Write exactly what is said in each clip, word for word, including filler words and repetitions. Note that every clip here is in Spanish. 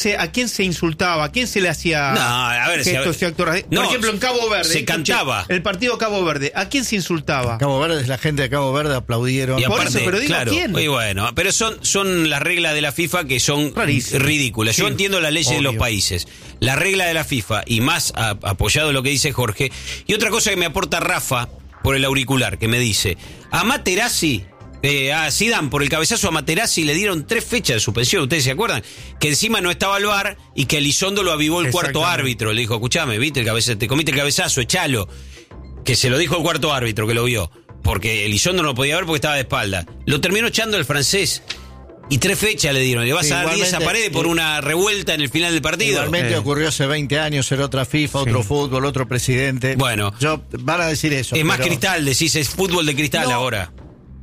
¿A quién se insultaba? ¿A quién se le hacía no, a ver, gestos si, y actos? Por no, ejemplo, en Cabo Verde. Se cantaba. El partido Cabo Verde. ¿A quién se insultaba? Cabo Verde, la gente de Cabo Verde aplaudieron. Y aparte, Por eso, pero digo, claro, ¿quién? Y bueno, pero son, son las reglas de la FIFA que son Rarísimo. ridículas. Yo Sí, entiendo las leyes obvio. de los países. La regla de la FIFA, y más a, apoyado lo que dice Jorge. Y otra cosa que me aporta Rafa por el auricular, que me dice, a Materazzi... Eh, a Zidane, por el cabezazo a Materazzi le dieron tres fechas de suspensión, ¿ustedes se acuerdan? Que encima no estaba el V A R y que Elizondo lo avivó el cuarto árbitro. Le dijo, escuchame, viste el cabezazo, te comiste el cabezazo, echalo. Que se lo dijo el cuarto árbitro que lo vio. Porque Elizondo no lo podía ver porque estaba de espalda. Lo terminó echando el francés. Y tres fechas le dieron. Le vas Sí, a dar diez a Paredes por una revuelta en el final del partido. Igualmente Eh. ocurrió hace veinte años, era otra FIFA, otro Sí. fútbol, otro presidente. Bueno. Yo, van a decir eso. Es más pero cristal, decís, es fútbol de cristal No. ahora.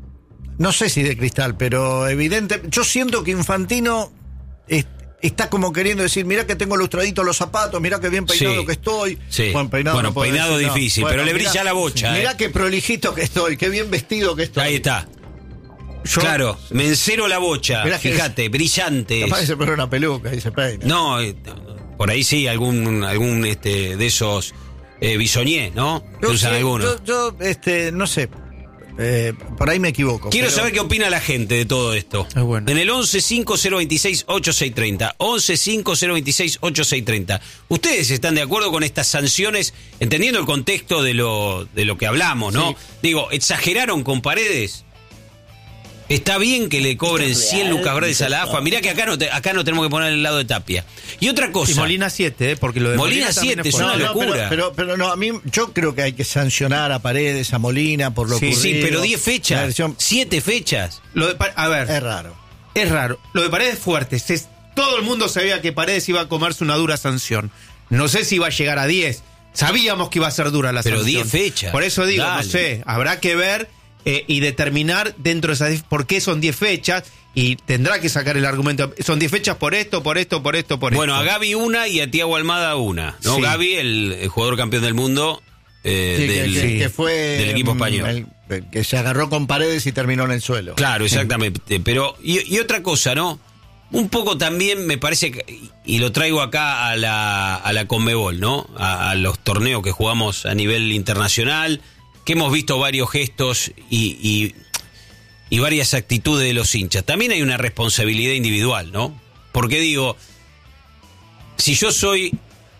No sé si de cristal, pero evidente. Yo siento que Infantino es- está como queriendo decir, mirá que tengo lustraditos los zapatos, mirá que bien peinado Sí. que estoy. Sí. Bueno, peinado, Bueno, no puedo peinado decir, no. difícil, pero le brilla la bocha, Mirá eh. qué prolijito que estoy, qué bien vestido que estoy. Ahí está. Yo- Claro, me encero la bocha. Mirá que Fíjate, brillante. Capaz que se pone una peluca y se peina. No, eh, por ahí sí, algún algún este de esos eh, bisoñé, ¿no? Que Yo, usan sí, algunos. yo, yo, este, no sé. Eh, por ahí me equivoco. Quiero pero- saber qué opina la gente de todo esto. Es bueno. En el once cinco cero veintiséis ochenta y seis treinta. once cinco cero veintiséis ochenta y seis treinta. ¿Ustedes están de acuerdo con estas sanciones? Entendiendo el contexto de lo, de lo que hablamos, ¿no? Sí. Digo, ¿exageraron con Paredes? Está bien que le cobren cien lucas verdes a la A F A. Mirá que acá no, te- acá no tenemos que poner el lado de Tapia. Y otra cosa. Y Molina siete, ¿eh? Porque lo de Molina Molina, también siete, es es una fuerte. No, no, locura. pero, pero, pero no, a mí yo creo que hay que sancionar a Paredes, a Molina por lo Sí, ocurrido. Sí, pero diez La fechas. versión- siete fechas. Lo de Pa- a ver, Es raro. es raro. Lo de Paredes es fuerte. Se- todo el mundo sabía que Paredes iba a comerse una dura sanción. No sé si iba a llegar a diez. Sabíamos que iba a ser dura la Pero sanción. diez fechas. Por eso digo, Dale. no sé, habrá que ver eh, y determinar dentro de esas diez por qué son diez fechas y tendrá que sacar el argumento. Son diez fechas por esto, por esto, por esto, por Bueno, a esto. Gaby una y a Thiago Almada una. ¿No? Sí. Gaby, el, el jugador campeón del mundo eh, Sí, que- del, que, que fue del equipo mm, español. el- que se agarró con Paredes y terminó en el suelo. Claro, exactamente. Pero, y, y otra cosa, ¿no? Un poco también me parece, que, y lo traigo acá a la, a la Conmebol, ¿no? A, a los torneos que jugamos a nivel internacional, que hemos visto varios gestos y, y, y varias actitudes de los hinchas. También hay una responsabilidad individual, ¿no? Porque digo, si yo soy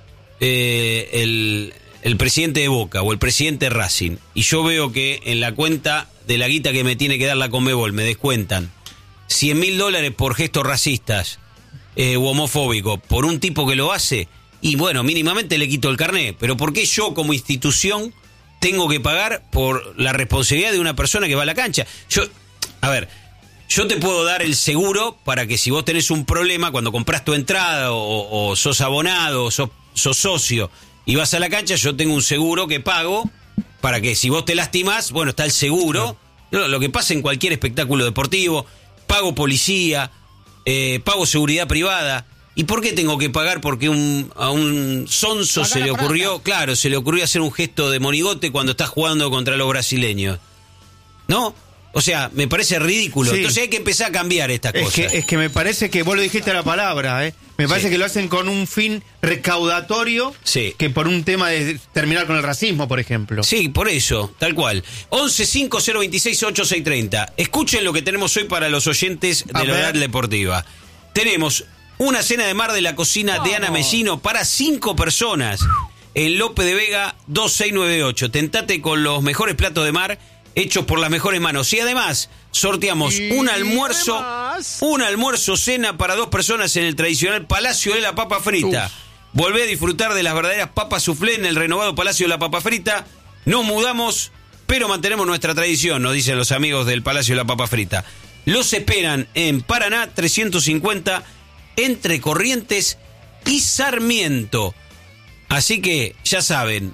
eh, el, el presidente de Boca o el presidente de Racing y yo veo que en la cuenta de la guita que me tiene que dar la Conmebol me descuentan cien mil dólares por gestos racistas eh, u homofóbicos por un tipo que lo hace, y bueno, mínimamente le quito el carné. Pero ¿por qué yo como institución tengo que pagar por la responsabilidad de una persona que va a la cancha? Yo, a ver, yo te puedo dar el seguro para que si vos tenés un problema cuando compras tu entrada o, o sos abonado o sos, sos socio y vas a la cancha, yo tengo un seguro que pago para que si vos te lastimás, bueno, está el seguro. No, lo que pasa en cualquier espectáculo deportivo, pago policía, eh, pago seguridad privada. ¿Y por qué tengo que pagar? Porque un, a un sonso Paga se la le ocurrió, plata. claro, se le ocurrió hacer un gesto de monigote cuando está jugando contra los brasileños. ¿No? O sea, me parece ridículo. Sí. Entonces hay que empezar a cambiar estas Es cosas. que, es que me parece que vos lo dijiste la palabra, ¿eh? Me parece Sí. que lo hacen con un fin recaudatorio Sí. que por un tema de terminar con el racismo, por ejemplo. Sí, por eso, tal cual. once cinco cero veintiséis ochenta y seis treinta. Escuchen lo que tenemos hoy para los oyentes A de la ver. Edad Deportiva. Tenemos una cena de mar de la cocina de Ana Mellino para cinco personas en Lope de Vega dos seis nueve ocho. Tentate con los mejores platos de mar hechos por las mejores manos. Y además sorteamos Y un almuerzo, demás. un almuerzo cena para dos personas en el tradicional Palacio de la Papa Frita. Volvé a disfrutar de las verdaderas papas soufflé en el renovado Palacio de la Papa Frita. Nos mudamos, pero mantenemos nuestra tradición, nos dicen los amigos del Palacio de la Papa Frita. Los esperan en Paraná trescientos cincuenta, entre Corrientes y Sarmiento. Así que, ya saben,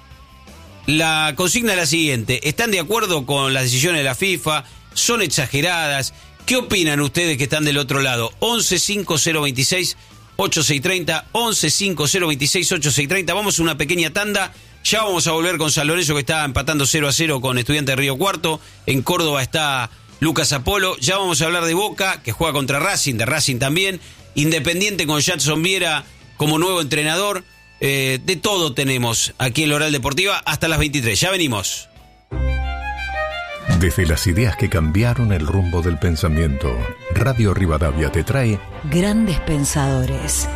la consigna es la siguiente. ¿Están de acuerdo con las decisiones de la FIFA? ¿Son exageradas? ¿Qué opinan ustedes que están del otro lado? once cinco cero veintiséis ochenta y seis treinta, once cinco cero veintiséis ochenta y seis treinta. Vamos a una pequeña tanda. Ya vamos a volver con San Lorenzo, que está empatando cero a cero con Estudiantes de Río Cuarto. En Córdoba está Lucas Apolo. Ya vamos a hablar de Boca, que juega contra Racing, de Racing también. Independiente con Jadson Viera como nuevo entrenador. Eh, de todo tenemos aquí en la Oral Deportiva hasta las veintitrés. Ya venimos. Desde las ideas que cambiaron el rumbo del pensamiento, Radio Rivadavia te trae Grandes Pensadores.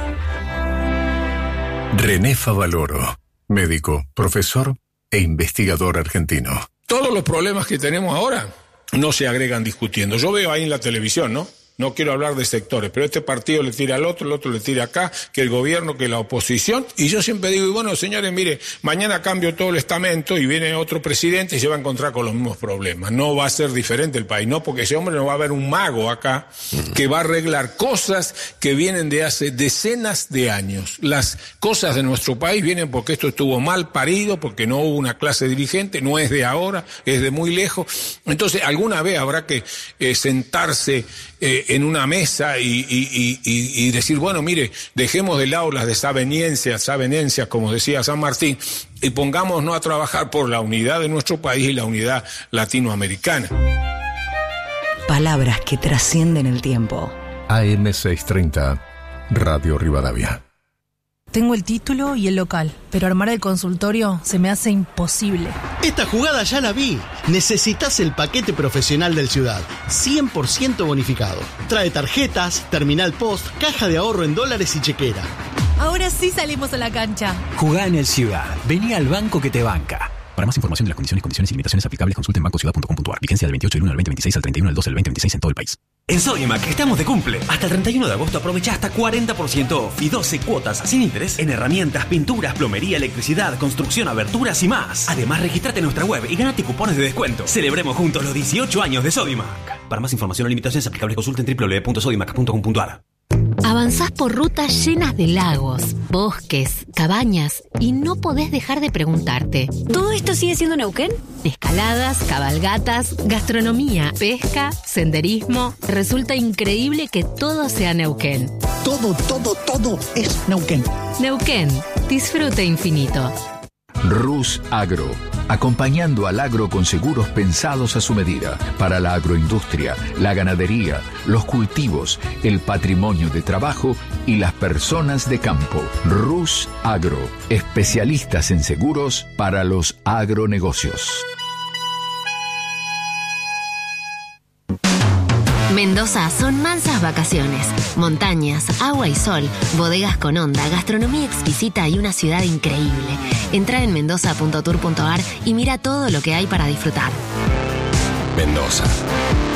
René Favaloro, médico, profesor e investigador argentino. Todos los problemas que tenemos ahora no se agregan discutiendo. Yo veo ahí en la televisión, ¿no? No quiero hablar de sectores, pero este partido le tira al otro, el otro le tira acá, que el gobierno, que la oposición. Y yo siempre digo, y bueno, señores, mire, mañana cambio todo el estamento y viene otro presidente y se va a encontrar con los mismos problemas. No va a ser diferente el país, no, porque ese hombre no va a haber un mago acá que va a arreglar cosas que vienen de hace decenas de años. Las cosas de nuestro país vienen porque esto estuvo mal parido, porque no hubo una clase dirigente, no es de ahora, es de muy lejos. Entonces, alguna vez habrá que eh, sentarse eh, en una mesa y, y, y, y decir, bueno, mire, dejemos de lado las desavenencias, desavenencias, como decía San Martín, y pongámonos a trabajar por la unidad de nuestro país y la unidad latinoamericana. Palabras que trascienden el tiempo. A M seiscientos treinta, Radio Rivadavia. Tengo el título y el local, pero armar el consultorio se me hace imposible. Esta jugada ya la vi. Necesitas el paquete profesional del Ciudad, cien por ciento bonificado. Trae tarjetas, terminal post, caja de ahorro en dólares y chequera. Ahora sí salimos a la cancha. Jugá en el Ciudad. Vení al banco que te banca. Para más información de las condiciones, condiciones y limitaciones aplicables, consulte en banco ciudad punto com punto a r. Vigencia del veintiocho del uno al veinte veintiséis al treinta y uno del dos del veinte veintiséis en todo el país. En Sodimac estamos de cumple. Hasta el treinta y uno de agosto aprovecha hasta cuarenta por ciento off y doce cuotas sin interés en herramientas, pinturas, plomería, electricidad, construcción, aberturas y más. Además, regístrate en nuestra web y ganate cupones de descuento. Celebremos juntos los dieciocho años de Sodimac. Para más información o limitaciones aplicables, consulte en w w w punto sodimac punto com punto a r. Avanzás por rutas llenas de lagos, bosques, cabañas y no podés dejar de preguntarte: ¿todo esto sigue siendo Neuquén? Escaladas, cabalgatas, gastronomía, pesca, senderismo. Resulta increíble que todo sea Neuquén. Todo, todo, todo es Neuquén. Neuquén, disfrute infinito. Rus Agro, acompañando al agro con seguros pensados a su medida, para la agroindustria, la ganadería, los cultivos, el patrimonio de trabajo y las personas de campo. Rus Agro, especialistas en seguros para los agronegocios. Mendoza son mansas vacaciones, montañas, agua y sol, bodegas con onda, gastronomía exquisita y una ciudad increíble. Entra en mendoza punto tour punto a r y mira todo lo que hay para disfrutar. Mendoza.